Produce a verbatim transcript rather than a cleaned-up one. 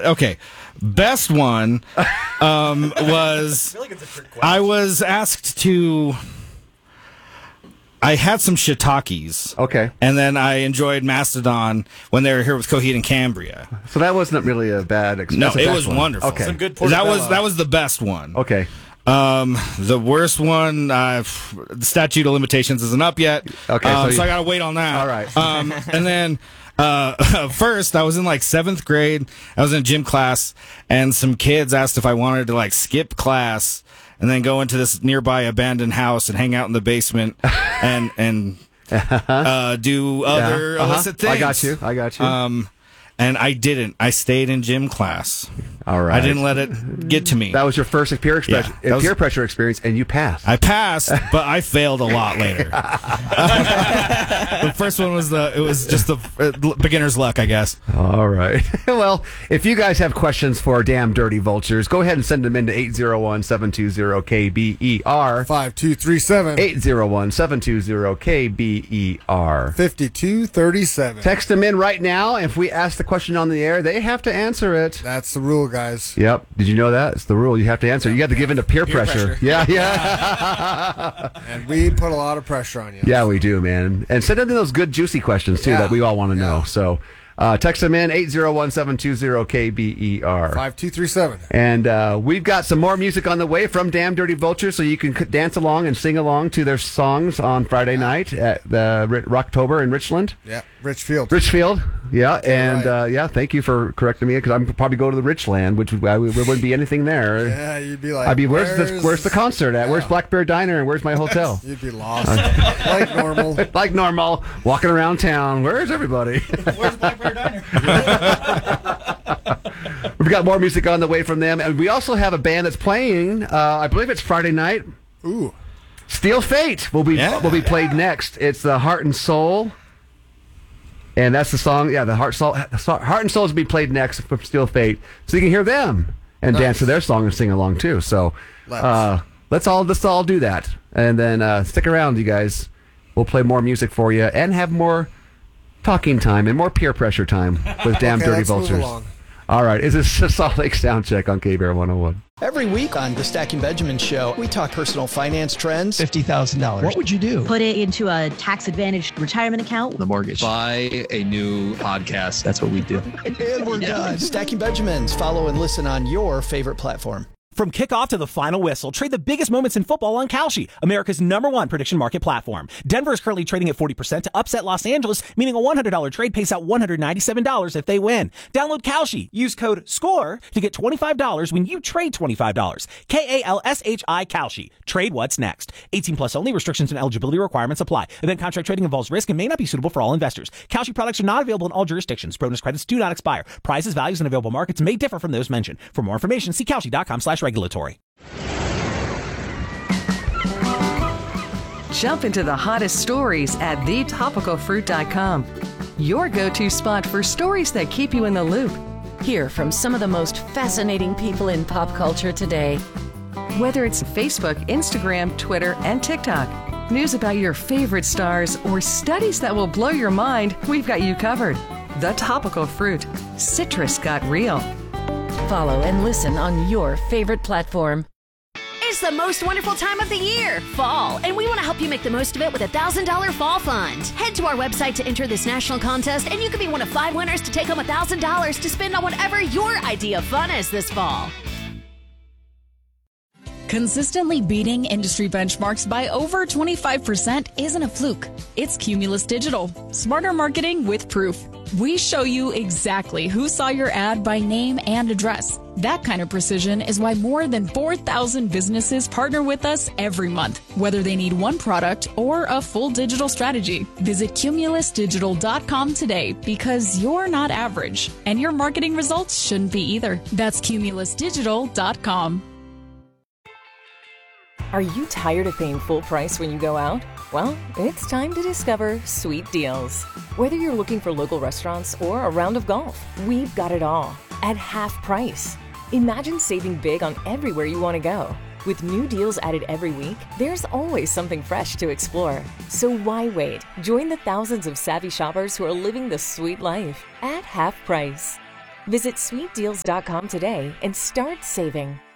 okay. Best one um, was I, feel like it's a trick question. I was asked to. I had some shiitakes. Okay. And then I enjoyed Mastodon when they were here with Coheed and Cambria. So that wasn't really a bad experience. No, it was one. wonderful. Okay. Some good that was that was the best one. Okay. Um, the worst one, uh, the statute of limitations isn't up yet. Okay. Um, so, so you, I gotta wait on that. All right. Um, and then uh, first I was in like seventh grade. I was in a gym class, and some kids asked if I wanted to like skip class and then go into this nearby abandoned house and hang out in the basement and and uh, do other yeah. uh-huh. illicit things. I got you. I got you. Um, and I didn't. I stayed in gym class. All right. I didn't let it get to me. That was your first peer, expe- yeah, peer was, pressure experience, and you passed. I passed, but I failed a lot later. The first one was the. It was just the uh, beginner's luck, I guess. All right. Well, if you guys have questions for Damn Dirty Vultures, go ahead and send them in to eight zero one, seven two zero, K B E R. five two three seven. eight zero one, seven two zero, K B E R. fifty-two thirty-seven. Text them in right now. If we ask the question on the air, they have to answer it. That's the rule, guys. Yep. Did you know that? It's the rule. You have to answer. You have to give in to peer, peer pressure. pressure. Yeah, yeah. And we put a lot of pressure on you. Yeah, we do, man. And send in those good, juicy questions, too, yeah. that we all want to yeah. know. So uh, text them in, eight zero one, seven two zero, K B E R. five two three seven. And uh, we've got some more music on the way from Damn Dirty Vultures, so you can c- dance along and sing along to their songs on Friday night at the R- Rocktober in Richland. Yeah, Richfield. Richfield, yeah. And right. uh, yeah, thank you for correcting me, because I'm probably go to the Richland, which would, I, there wouldn't be anything there. Yeah, you'd be like, I'd be, where's, where's, the, where's the concert at? Yeah. Where's Black Bear Diner and where's my hotel? You'd be lost. Like normal. Like normal, walking around town. Where's everybody? Where's Black Bear Diner? We've got more music on the way from them, and we also have a band that's playing. Uh, I believe it's Friday night. Ooh, Steel Fate will be Yeah. will be played next. It's the Heart and Soul, and that's the song. Yeah, the Heart Soul, Heart and Soul will be played next from Steel Fate, so you can hear them and Nice. dance to their song and sing along too. So Let's. uh, let's all let's all do that, and then uh, stick around, you guys. We'll play more music for you and have more talking time and more peer pressure time with Damn Okay, Dirty let's move Vultures. along. All right, is this a Salt Lake Sound Check on K B R one oh one? Every week on the Stacking Benjamin Show, we talk personal finance trends. fifty thousand dollars. What would you do? Put it into a tax-advantaged retirement account. The mortgage. Buy a new podcast. That's what we do. And we're done. Stacking Benjamins. Follow and listen on your favorite platform. From kickoff to the final whistle, trade the biggest moments in football on Kalshi, America's number one prediction market platform. Denver is currently trading at forty percent to upset Los Angeles, meaning a one hundred dollars trade pays out one hundred ninety-seven dollars if they win. Download Kalshi. Use code SCORE to get twenty-five dollars when you trade twenty-five dollars. K A L S H I Kalshi. Trade what's next. eighteen plus only. Restrictions and eligibility requirements apply. Event contract trading involves risk and may not be suitable for all investors. Kalshi products are not available in all jurisdictions. Bonus credits do not expire. Prices, values, and available markets may differ from those mentioned. For more information, see Kalshi.com slash regulatory. Jump into the hottest stories at the topical fruit dot com. Your go-to spot for stories that keep you in the loop. Hear from some of the most fascinating people in pop culture today. Whether it's Facebook, Instagram, Twitter, and TikTok, news about your favorite stars, or studies that will blow your mind, we've got you covered. The Topical Fruit. Citrus got real. Follow and listen on your favorite platform. It's the most wonderful time of the year, fall, and we want to help you make the most of it with a one thousand dollars Fall Fund. Head to our website to enter this national contest, and you could be one of five winners to take home one thousand dollars to spend on whatever your idea of fun is this fall. Consistently beating industry benchmarks by over twenty-five percent isn't a fluke. It's Cumulus Digital. Smarter marketing with proof. We show you exactly who saw your ad by name and address. That kind of precision is why more than four thousand businesses partner with us every month, whether they need one product or a full digital strategy. Visit cumulus digital dot com today, because you're not average, and your marketing results shouldn't be either. That's cumulus digital dot com. Are you tired of paying full price when you go out? Well, it's time to discover Sweet Deals. Whether you're looking for local restaurants or a round of golf, we've got it all at half price. Imagine saving big on everywhere you want to go. With new deals added every week, there's always something fresh to explore. So why wait? Join the thousands of savvy shoppers who are living the sweet life at half price. Visit sweet deals dot com today and start saving.